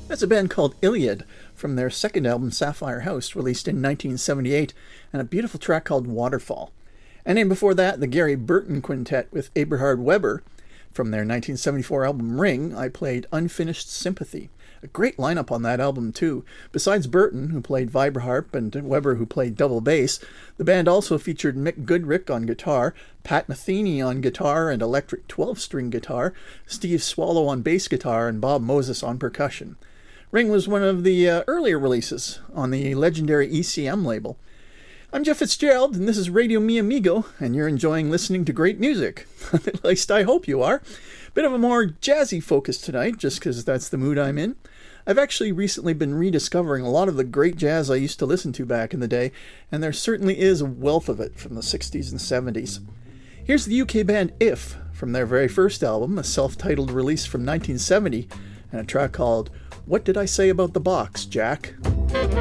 That's a band called Iliad from their second album Sapphire House, released in 1978, and a beautiful track called Waterfall. And in before that, the Gary Burton Quintet with Eberhard Weber. From their 1974 album Ring, I played Unfinished Sympathy. A great lineup on that album too. Besides Burton, who played vibroharp, and Weber, who played double bass, the band also featured Mick Goodrick on guitar, Pat Metheny on guitar and electric 12-string guitar, Steve Swallow on bass guitar, and Bob Moses on percussion. Ring was one of the earlier releases on the legendary ECM label. I'm Jeff Fitzgerald, and this is Radio Mi Amigo, and you're enjoying listening to great music. At least I hope you are. Bit of a more jazzy focus tonight, just because that's the mood I'm in. I've actually recently been rediscovering a lot of the great jazz I used to listen to back in the day, and there certainly is a wealth of it from the 60s and 70s. Here's the UK band If, from their very first album, a self-titled release from 1970, and a track called What Did I Say About the Box, Jack?